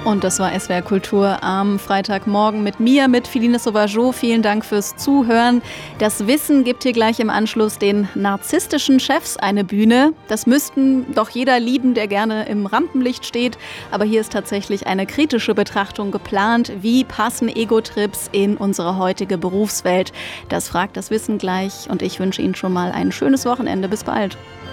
Und das war SWR Kultur am Freitagmorgen mit mir, mit Philine Sauvageau. Vielen Dank fürs Zuhören. Das Wissen gibt hier gleich im Anschluss den narzisstischen Chefs eine Bühne. Das müssten doch jeder lieben, der gerne im Rampenlicht steht. Aber hier ist tatsächlich eine kritische Betrachtung geplant. Wie passen Ego-Trips in unsere heutige Berufswelt? Das fragt das Wissen gleich. Und ich wünsche Ihnen schon mal ein schönes Wochenende. Bis bald.